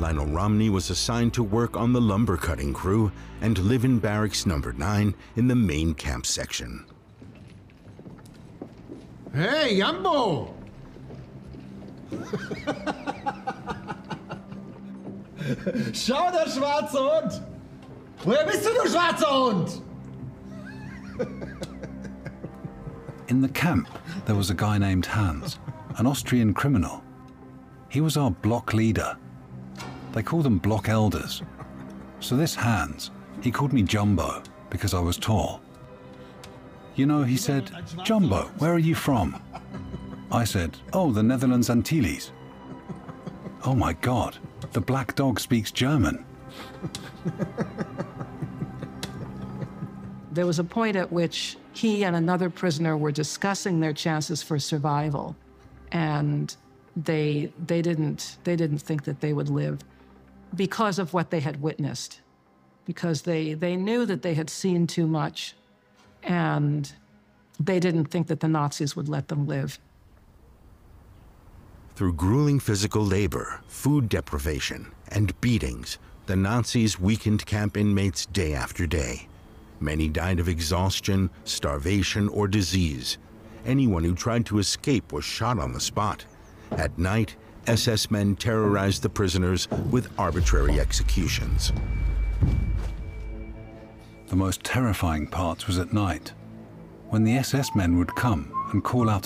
Lionel Romney was assigned to work on the lumber cutting crew and live in barracks number 9 in the main camp section. Hey, Jambo! Schau, der schwarze Hund! Woher bist du schwarzer Hund? In the camp, there was a guy named Hans, an Austrian criminal. He was our block leader. They call them block elders. So this Hans, he called me Jumbo because I was tall. You know, he said, "Jumbo, where are you from?" I said, "Oh, the Netherlands Antilles." Oh my God, the black dog speaks German. There was a point at which he and another prisoner were discussing their chances for survival, and they didn't think that they would live because of what they had witnessed, because they knew that they had seen too much, and they didn't think that the Nazis would let them live. Through grueling physical labor, food deprivation, and beatings, the Nazis weakened camp inmates day after day. Many died of exhaustion, starvation, or disease. Anyone who tried to escape was shot on the spot. At night, SS men terrorized the prisoners with arbitrary executions. The most terrifying part was at night, when the SS men would come and call out